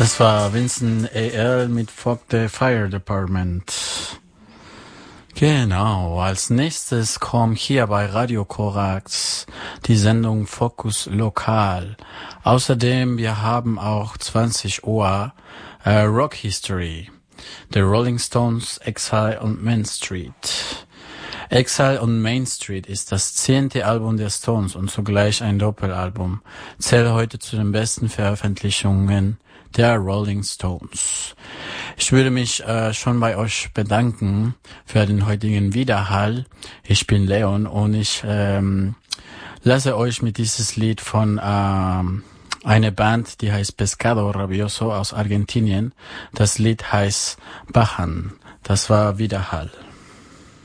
Das war Vincent A.L. mit Fuck the Fire Department. Genau, als nächstes kommt hier bei Radio Korax die Sendung Fokus Lokal. Außerdem, wir haben auch 20 Uhr Rock History. The Rolling Stones, Exile und Main Street. Exile und Main Street ist das 10. Album der Stones und zugleich ein Doppelalbum. Zählt heute zu den besten Veröffentlichungen der Rolling Stones. Ich würde mich schon bei euch bedanken für den heutigen Widerhall. Ich bin Leon und ich lasse euch mit dieses Lied von einer Band, die heißt Pescado Rabioso aus Argentinien. Das Lied heißt Bajan. Das war Widerhall.